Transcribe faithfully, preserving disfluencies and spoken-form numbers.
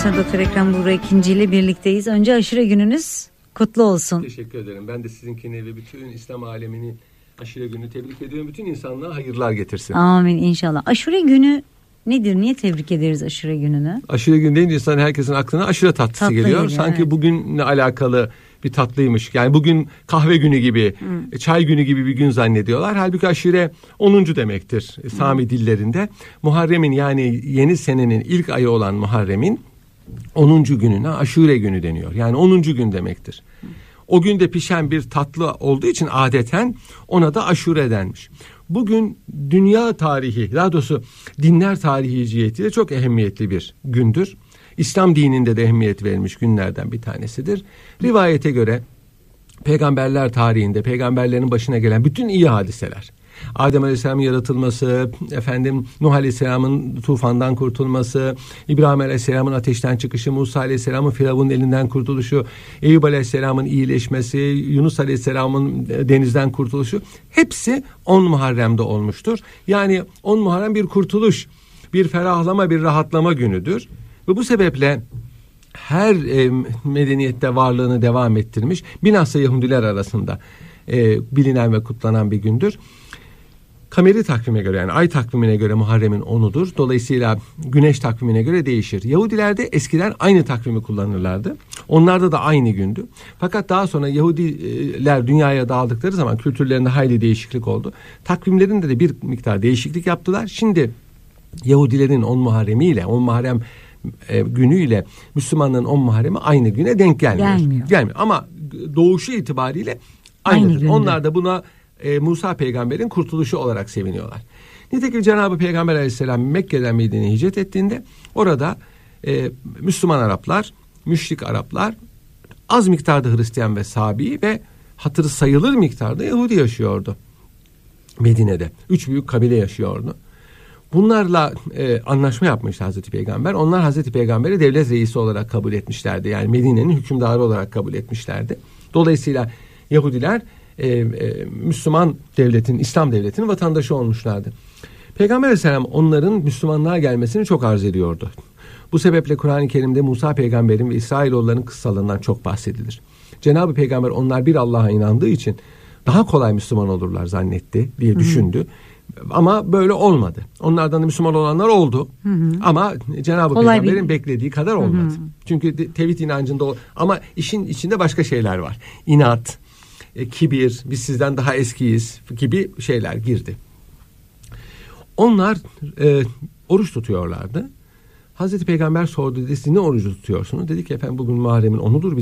Profesör Doktor Ekrem Buğra İkinci ile birlikteyiz. Önce aşure gününüz kutlu olsun. Teşekkür ederim. Ben de sizinkini ve bütün İslam alemini aşure günü tebrik ediyorum. Bütün insanlığa hayırlar getirsin. Amin inşallah. Aşure günü nedir? Niye tebrik ederiz aşure gününü? Aşure günü deyince insan herkesin aklına aşure tatlısı Tatlı geliyor. geliyor, Sanki evet. bugünle alakalı bir tatlıymış. Yani bugün kahve günü gibi, hmm. çay günü gibi bir gün zannediyorlar. Halbuki aşure onuncu demektir hmm. Sami dillerinde. Muharrem'in yani yeni senenin ilk ayı olan Muharrem'in onuncu gününe aşure günü deniyor. Yani onuncu gün demektir. Hmm. O günde pişen bir tatlı olduğu için adeten ona da aşure denmiş. Bugün dünya tarihi, daha doğrusu dinler tarihi cihetiyle çok ehemmiyetli bir gündür. İslam dininde de ehemmiyet verilmiş günlerden bir tanesidir. Rivayete göre peygamberler tarihinde peygamberlerin başına gelen bütün iyi hadiseler, Adem Aleyhisselam'ın yaratılması, efendim Nuh Aleyhisselam'ın tufandan kurtulması, İbrahim Aleyhisselam'ın ateşten çıkışı, Musa Aleyhisselam'ın Firavun'un elinden kurtuluşu, Eyüp Aleyhisselam'ın iyileşmesi, Yunus Aleyhisselam'ın denizden kurtuluşu, hepsi on Muharrem'de olmuştur. Yani on Muharrem bir kurtuluş, bir ferahlama, bir rahatlama günüdür. Ve bu sebeple her e, medeniyette varlığını devam ettirmiş, bilhassa Yahudiler arasında e, bilinen ve kutlanan bir gündür. Kameri takvime göre, yani ay takvimine göre Muharrem'in onudur. Dolayısıyla güneş takvimine göre değişir. Yahudilerde eskiden aynı takvimi kullanırlardı. Onlarda da aynı gündü. Fakat daha sonra Yahudiler dünyaya dağıldıkları zaman kültürlerinde hayli değişiklik oldu. Takvimlerinde de bir miktar değişiklik yaptılar. Şimdi Yahudilerin on Muharrem'i ile on Muharrem e, günüyle Müslümanların on Muharrem'i aynı güne denk gelmiyor. Gelmiyor. Gelmiyor. Ama doğuşu itibariyle aynıdır. Aynı Onlar da buna e, Musa peygamberin kurtuluşu olarak seviniyorlar. Nitekim Cenab-ı Peygamber Aleyhisselam Mekke'den Medine'ye hicret ettiğinde orada e, Müslüman Araplar, müşrik Araplar, az miktarda Hristiyan ve Sabi ve hatırı sayılır miktarda Yahudi yaşıyordu Medine'de. Üç büyük kabile yaşıyordu. Bunlarla e, anlaşma yapmıştı Hazreti Peygamber. Onlar Hazreti Peygamber'i devlet reisi olarak kabul etmişlerdi. Yani Medine'nin hükümdarı olarak kabul etmişlerdi. Dolayısıyla Yahudiler e, e, Müslüman devletin, İslam devletinin vatandaşı olmuşlardı. Peygamber Aleyhisselam onların Müslümanlığa gelmesini çok arz ediyordu. Bu sebeple Kur'an-ı Kerim'de Musa Peygamber'in ve İsrailoğullarının kıssalığından çok bahsedilir. Cenab-ı Peygamber onlar bir Allah'a inandığı için daha kolay Müslüman olurlar zannetti diye düşündü. Hı. Ama böyle olmadı. Onlardan da Müslüman olanlar oldu. Hı hı. Ama Cenab-ı Kolay Peygamber'in bir... beklediği kadar olmadı. Hı hı. Çünkü tevhid inancında o... Ama işin içinde başka şeyler var. İnat, e, kibir, biz sizden daha eskiyiz gibi şeyler girdi. Onlar e, oruç tutuyorlardı. Hazreti Peygamber sordu, dedi, siz ne orucu tutuyorsunuz? Dedi ki efendim bugün Muharrem'in onudur.